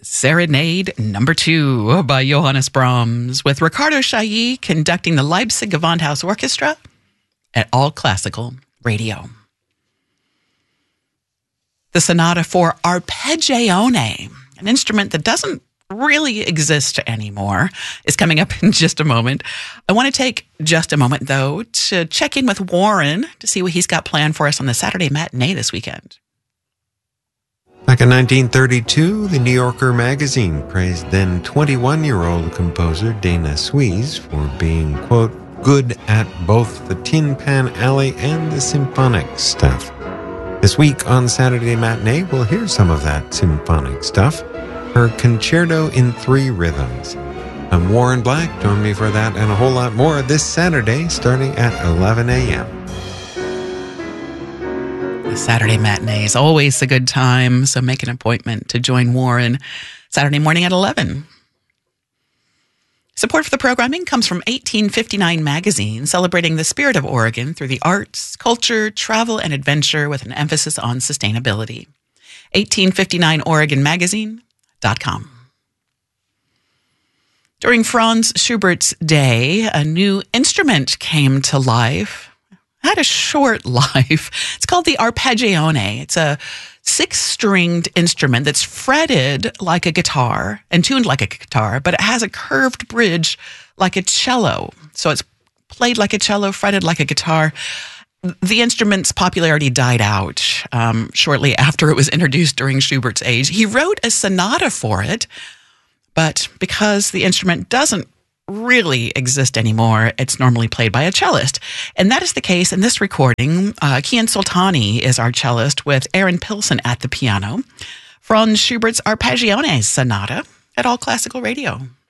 Serenade Number 2 by Johannes Brahms, with Ricardo Chailly conducting the Leipzig Gewandhaus Orchestra at All Classical Radio. The Sonata for Arpeggione, an instrument that doesn't really exist anymore, is coming up in just a moment. I want to take just a moment, though, to check in with Warren to see what he's got planned for us on the Saturday matinee this weekend. Back in 1932, the New Yorker magazine praised then 21-year-old composer Dana Suisse for being, quote, good at both the Tin Pan Alley and the symphonic stuff. This week on Saturday Matinee, we'll hear some of that symphonic stuff, her Concerto in 3 Rhythms. I'm Warren Black. Join me for that and a whole lot more this Saturday starting at 11 a.m. Saturday matinee is always a good time, so make an appointment to join Warren Saturday morning at 11. Support for the programming comes from 1859 Magazine, celebrating the spirit of Oregon through the arts, culture, travel, and adventure with an emphasis on sustainability. 1859oregonmagazine.com. During Franz Schubert's day, a new instrument came to life. Had a short life. It's called the arpeggione. It's a 6-stringed instrument that's fretted like a guitar and tuned like a guitar, but it has a curved bridge like a cello. So it's played like a cello, fretted like a guitar. The instrument's popularity died out shortly after it was introduced during Schubert's age. He wrote a sonata for it, but because the instrument doesn't really exist anymore, it's normally played by a cellist. And that is the case in this recording. Kian Soltani is our cellist with Aaron Pilson at the piano. Franz Schubert's Arpeggione Sonata at All Classical Radio.